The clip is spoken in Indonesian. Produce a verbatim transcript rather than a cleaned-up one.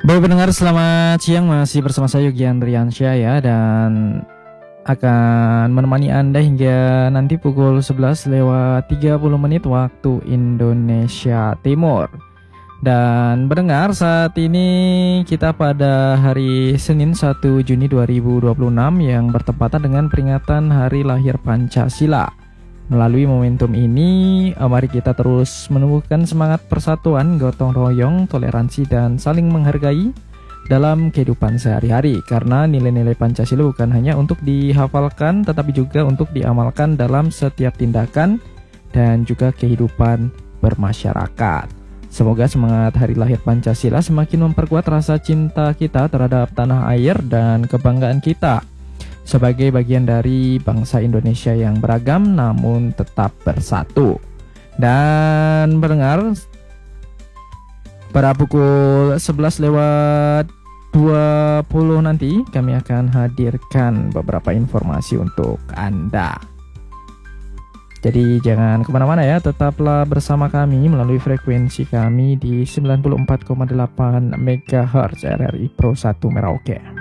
Baik pendengar, selamat siang, masih bersama saya Yogi Andriansyah ya, dan akan menemani Anda hingga nanti pukul sebelas lewat tiga puluh menit waktu Indonesia Timur. Dan pendengar, saat ini kita pada hari Senin satu Juni dua ribu dua puluh enam yang bertepatan dengan peringatan Hari Lahir Pancasila. Melalui momentum ini, mari kita terus menumbuhkan semangat persatuan, gotong royong, toleransi, dan saling menghargai dalam kehidupan sehari-hari. Karena nilai-nilai Pancasila bukan hanya untuk dihafalkan, tetapi juga untuk diamalkan dalam setiap tindakan dan juga kehidupan bermasyarakat. Semoga semangat Hari Lahir Pancasila semakin memperkuat rasa cinta kita terhadap tanah air dan kebanggaan kita sebagai bagian dari bangsa Indonesia yang beragam namun tetap bersatu. Dan pendengar, pada pukul sebelas lewat dua puluh nanti kami akan hadirkan beberapa informasi untuk Anda. Jadi jangan kemana-mana ya, tetaplah bersama kami melalui frekuensi kami di sembilan puluh empat koma delapan megahertz R R I Pro satu Merauke.